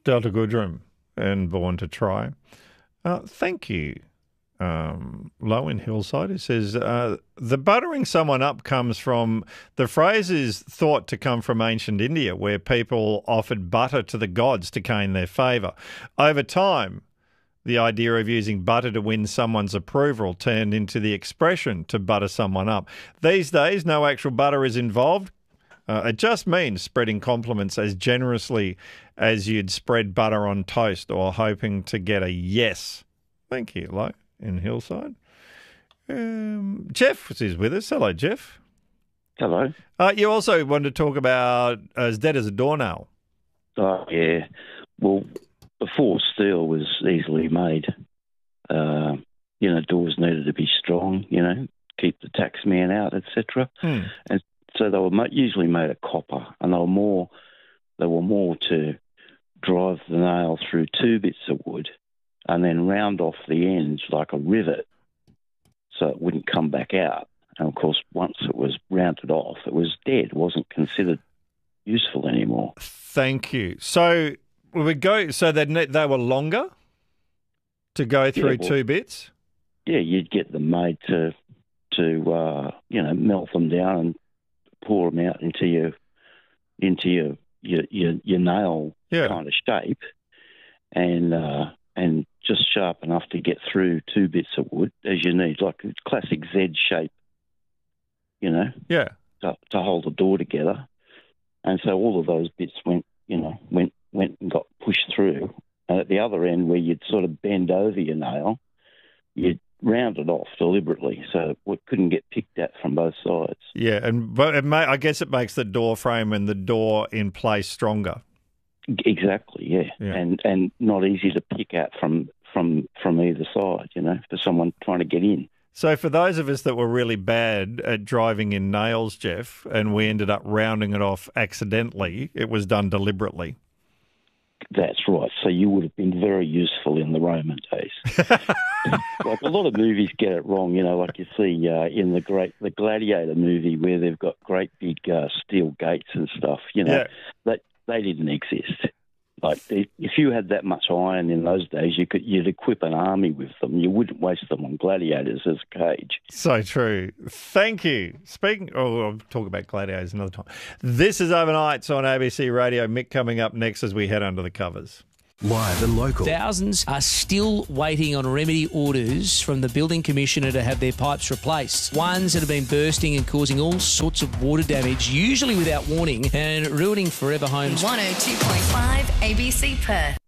Delta Goodrum and Born to Try. Thank you. Low in Hillside, it says, the buttering someone up comes from, the phrase is thought to come from ancient India, where people offered butter to the gods to gain their favour. Over time, the idea of using butter to win someone's approval turned into the expression to butter someone up. These days, no actual butter is involved. It just means spreading compliments as generously as you'd spread butter on toast or hoping to get a yes. Thank you, Low in Hillside. Jeff is with us. Hello, Jeff. Hello. You also wanted to talk about as dead as a doornail. Oh, yeah. Well, before steel was easily made, doors needed to be strong, keep the tax man out, etc. And so they were usually made of copper, and they were more to drive the nail through two bits of wood and then round off the ends like a rivet so it wouldn't come back out. And, of course, once it was rounded off, it was dead. It wasn't considered useful anymore. Thank you. So they were longer to go through two bits? Yeah, you'd get them made to melt them down and pour them out into your nail kind of shape, and just sharp enough to get through two bits of wood as you need, like a classic Z shape, to hold the door together. And so all of those bits went and got pushed through. And at the other end, where you'd sort of bend over your nail, you'd round it off deliberately so it couldn't get picked at from both sides. Yeah, I guess it makes the door frame and the door in place stronger. Exactly, yeah. And not easy to pick at from either side, for someone trying to get in. So for those of us that were really bad at driving in nails, Jeff, and we ended up rounding it off accidentally, it was done deliberately. That's right. So you would have been very useful in the Roman days. Like a lot of movies get it wrong, like you see in the Gladiator movie where they've got great big steel gates and stuff, that they didn't exist. Like if you had that much iron in those days, you'd equip an army with them. You wouldn't waste them on gladiators as a cage. So true. Thank you. I'll talk about gladiators another time. This is Overnights on ABC Radio. Mick coming up next as we head under the covers. Live and local. Thousands are still waiting on remedy orders from the Building Commissioner to have their pipes replaced. Ones that have been bursting and causing all sorts of water damage, usually without warning, and ruining forever homes. 102.5 ABC Perth.